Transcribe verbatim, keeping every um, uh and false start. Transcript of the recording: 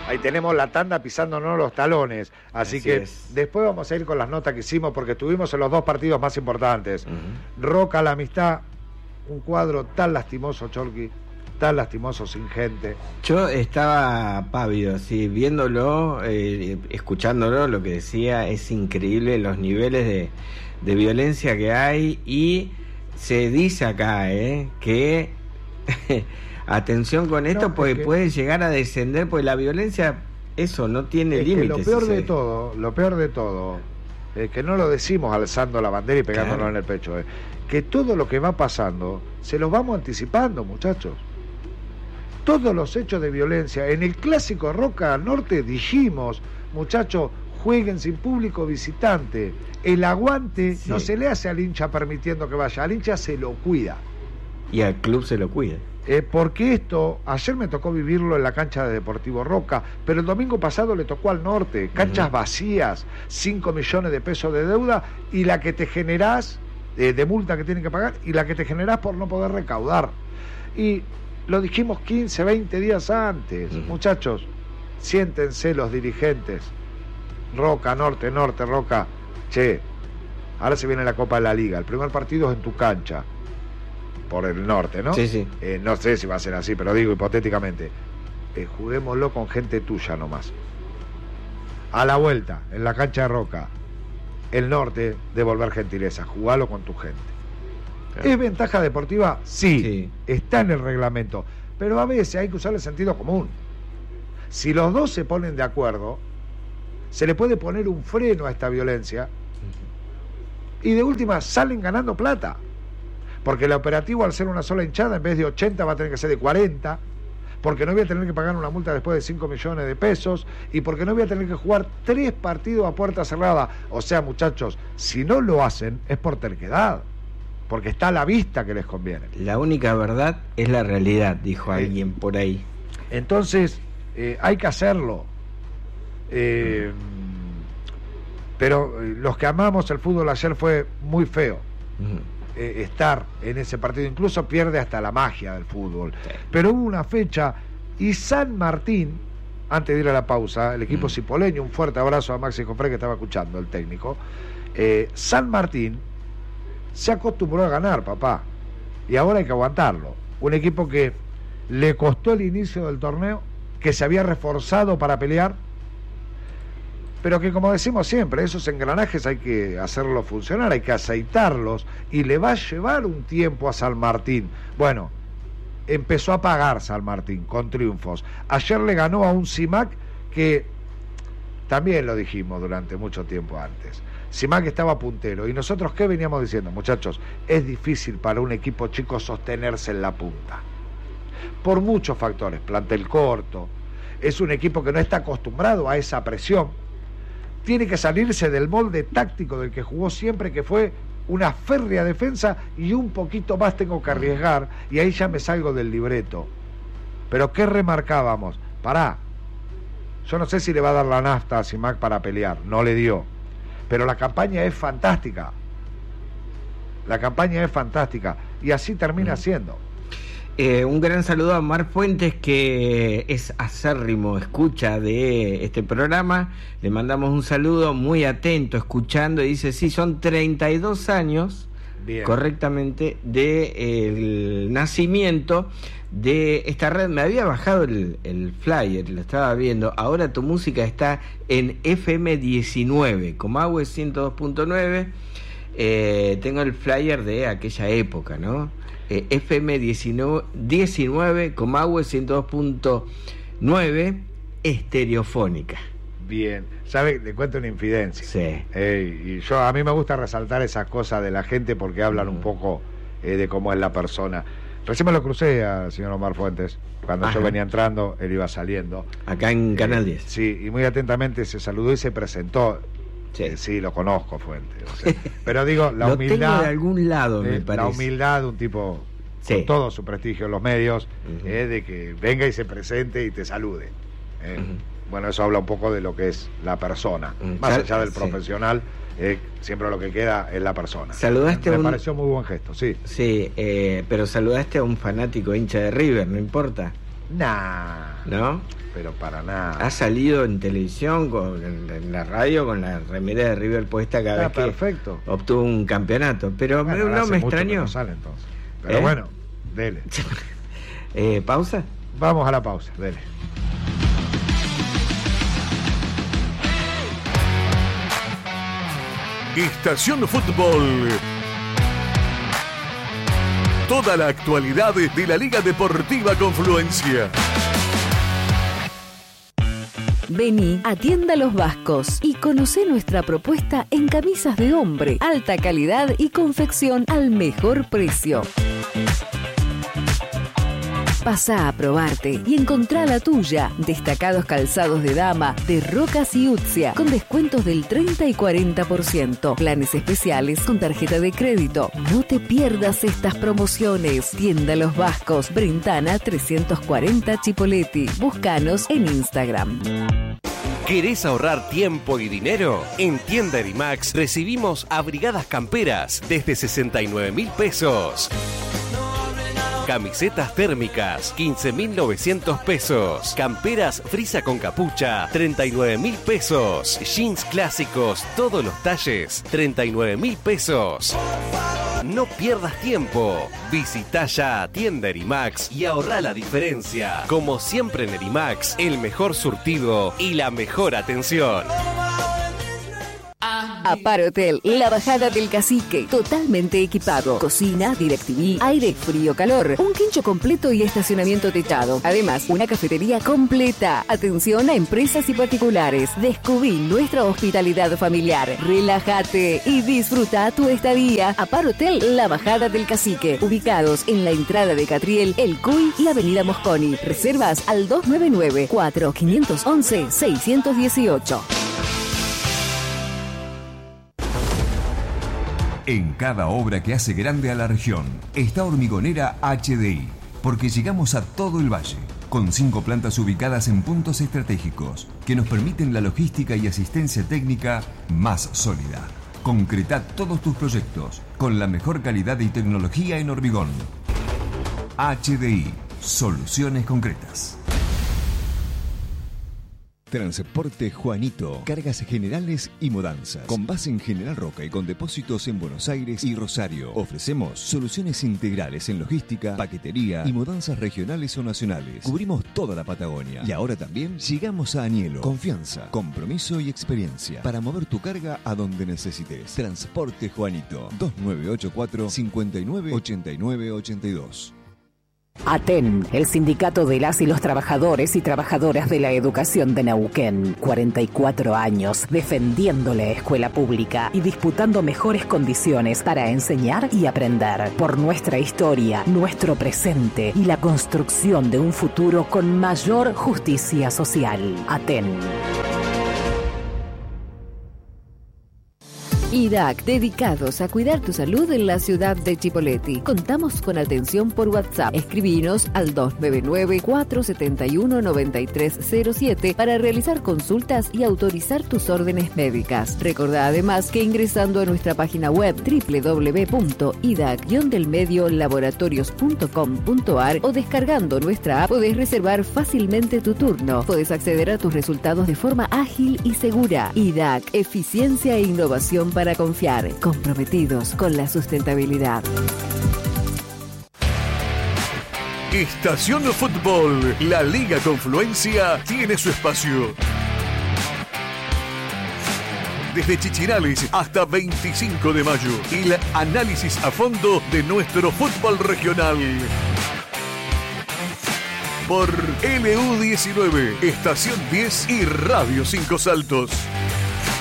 Ahí tenemos la tanda pisándonos los talones. Así, Así que es. Después vamos a ir con las notas que hicimos porque estuvimos en los dos partidos más importantes. Uh-huh. Roca, la amistad, un cuadro tan lastimoso, Cholqui, tan lastimoso, sin gente. Yo estaba pávido, así, viéndolo, eh, escuchándolo, lo que decía, es increíble los niveles de, de violencia que hay y se dice acá, eh, que... Atención con esto, no, porque que, puede llegar a descender, porque la violencia, eso, no tiene límites. Lo peor de todo, lo peor de todo, eh, que no lo decimos alzando la bandera y pegándonos claro. en el pecho, eh, que todo lo que va pasando, se los vamos anticipando, muchachos. Todos los hechos de violencia, en el clásico Roca Norte dijimos, muchachos, jueguen sin público visitante. El aguante sí. no se le hace al hincha permitiendo que vaya, al hincha se lo cuida. Y al club se lo cuida. Eh, porque esto, ayer me tocó vivirlo en la cancha de Deportivo Roca, pero el domingo pasado le tocó al norte, canchas uh-huh. vacías, cinco millones de pesos de deuda, y la que te generás, eh, de multa que tienen que pagar, y la que te generás por no poder recaudar. Y lo dijimos quince, veinte días antes, uh-huh. muchachos, siéntense los dirigentes, Roca, Norte, Norte, Roca, che, ahora se viene la Copa de la Liga, el primer partido es en tu cancha, por el norte, ¿no? Sí, sí. Eh, no sé si va a ser así, pero digo hipotéticamente, eh, juguémoslo con gente tuya nomás. A la vuelta, en la cancha de Roca, el norte, devolver gentileza, jugalo con tu gente. Claro. ¿Es ventaja deportiva? Sí, sí, está en el reglamento, pero a veces hay que usar el sentido común. Si los dos se ponen de acuerdo, se le puede poner un freno a esta violencia y de última salen ganando plata. Porque el operativo, al ser una sola hinchada, en vez de ochenta va a tener que ser de cuarenta, porque no voy a tener que pagar una multa después de cinco millones de pesos, y porque no voy a tener que jugar tres partidos a puerta cerrada. O sea, muchachos, si no lo hacen es por terquedad, porque está a la vista que les conviene. La única verdad es la realidad, dijo eh, alguien por ahí. Entonces, eh, hay que hacerlo. Eh, pero los que amamos el fútbol ayer fue muy feo. Uh-huh. estar en ese partido, incluso pierde hasta la magia del fútbol. Sí. Pero hubo una fecha y San Martín, antes de ir a la pausa, el equipo mm. cipoleño, un fuerte abrazo a Maxi Confré que estaba escuchando, el técnico, eh, San Martín se acostumbró a ganar, papá, y ahora hay que aguantarlo. Un equipo que le costó el inicio del torneo, que se había reforzado para pelear, pero que, como decimos siempre, esos engranajes hay que hacerlos funcionar, hay que aceitarlos, y le va a llevar un tiempo a San Martín. Bueno, empezó a pagar San Martín con triunfos. Ayer le ganó a un Simac que, también lo dijimos durante mucho tiempo antes, Simac estaba puntero, y nosotros, ¿qué veníamos diciendo? Muchachos, es difícil para un equipo chico sostenerse en la punta, por muchos factores, plantel corto, es un equipo que no está acostumbrado a esa presión, tiene que salirse del molde táctico del que jugó siempre, que fue una férrea defensa y un poquito más tengo que arriesgar, y ahí ya me salgo del libreto. Pero ¿qué remarcábamos? Pará, yo no sé si le va a dar la nafta a Simac para pelear, no le dio, pero la campaña es fantástica, la campaña es fantástica, y así termina mm. siendo. Eh, un gran saludo a Mar Fuentes, que es acérrimo escucha de este programa. Le mandamos un saludo, muy atento, escuchando, y dice, sí, son treinta y dos años, bien, correctamente, del nacimiento de esta red. Me había bajado el, el flyer, lo estaba viendo. Ahora tu música está en F M diecinueve, Comahue ciento dos punto nueve. Eh, tengo el flyer de aquella época, ¿no? Eh, F M diecinueve, Comahue ciento dos punto nueve, estereofónica. Bien, ¿sabe? Le cuento una infidencia. Sí. Eh, y yo, a mí me gusta resaltar esas cosas de la gente porque hablan uh-huh. un poco eh, de cómo es la persona. Recién me lo crucé al señor Omar Fuentes, cuando Ajá. yo venía entrando, él iba saliendo. Acá en eh, Canal diez. Sí, y muy atentamente se saludó y se presentó. Sí, eh, sí, lo conozco, Fuentes. O sea, pero digo, la lo humildad. Tengo de algún lado, eh, me parece. La humildad de un tipo sí. con todo su prestigio en los medios, uh-huh. eh, de que venga y se presente y te salude. Eh. Uh-huh. Bueno, eso habla un poco de lo que es la persona. Uh-huh. Más allá del sí. profesional, eh, siempre lo que queda es la persona. Saludaste me a un... pareció muy buen gesto, sí. Sí, eh, pero saludaste a un fanático hincha de River, ¿no importa? Nah. ¿No? Pero para nada. Ha salido en televisión, con, en, en la radio, con la remera de River puesta cada ah, vez que perfecto. obtuvo un campeonato. Pero bueno, no me extrañó. No sale, entonces. Pero ¿Eh? bueno, dele. eh, ¿Pausa? Vamos a la pausa, dele. Estación Fútbol. Toda la actualidad de la Liga Deportiva Confluencia. Vení a Tienda Los Vascos y conocé nuestra propuesta en camisas de hombre, alta calidad y confección al mejor precio. Pasá a probarte y encontrá la tuya. Destacados calzados de dama, de Rocas y Utzia, con descuentos del treinta y cuarenta por ciento. Planes especiales con tarjeta de crédito. No te pierdas estas promociones. Tienda Los Vascos, Brentana trescientos cuarenta Chipoleti. Búscanos en Instagram. ¿Querés ahorrar tiempo y dinero? En Tienda Erimax recibimos abrigadas camperas desde sesenta y nueve mil pesos. Camisetas térmicas, quince mil novecientos pesos. Camperas frisa con capucha, treinta y nueve mil pesos. Jeans clásicos, todos los talles, treinta y nueve mil pesos. No pierdas tiempo. Visita ya a Tienda Erimax y ahorra la diferencia. Como siempre en Erimax, el mejor surtido y la mejor atención. Apar Hotel, la bajada del Cacique, totalmente equipado. Cocina, DirecTV, aire, frío, calor, un quincho completo y estacionamiento techado. Además, una cafetería completa. Atención a empresas y particulares. Descubrí nuestra hospitalidad familiar. Relájate y disfruta tu estadía. Apar Hotel, la bajada del Cacique, ubicados en la entrada de Catriel, El Cuy y Avenida Mosconi. Reservas al dos nueve nueve, cuatro cinco once, seis uno ocho. En cada obra que hace grande a la región está Hormigonera H D I, porque llegamos a todo el valle, con cinco plantas ubicadas en puntos estratégicos que nos permiten la logística y asistencia técnica más sólida. Concreta todos tus proyectos con la mejor calidad y tecnología en hormigón. H D I, soluciones concretas. Transporte Juanito, cargas generales y mudanzas. Con base en General Roca y con depósitos en Buenos Aires y Rosario. Ofrecemos soluciones integrales en logística, paquetería y mudanzas regionales o nacionales. Cubrimos toda la Patagonia. Y ahora también llegamos a Anielo. Confianza, compromiso y experiencia para mover tu carga a donde necesites. Transporte Juanito, dos nueve ocho cuatro, cinco nueve, ocho nueve ocho dos. ATEN, el sindicato de las y los trabajadores y trabajadoras de la educación de Neuquén. cuarenta y cuatro años defendiendo la escuela pública y disputando mejores condiciones para enseñar y aprender. Por nuestra historia, nuestro presente y la construcción de un futuro con mayor justicia social. ATEN. I D A C, dedicados a cuidar tu salud en la ciudad de Chipoleti. Contamos con atención por WhatsApp. Escribinos al dos nueve nueve, cuatro siete uno, nueve tres cero siete para realizar consultas y autorizar tus órdenes médicas. Recordá además que ingresando a nuestra página web doble u doble u doble u punto i d a c guion del medio laboratorios punto com punto a r o descargando nuestra app podés reservar fácilmente tu turno. Podés acceder a tus resultados de forma ágil y segura. I D A C, eficiencia e innovación para confiar, comprometidos con la sustentabilidad. Estación Fútbol, la Liga Confluencia tiene su espacio. Desde Chichinales hasta veinticinco de mayo, el análisis a fondo de nuestro fútbol regional. Por L U diecinueve, Estación diez y Radio Cinco Saltos.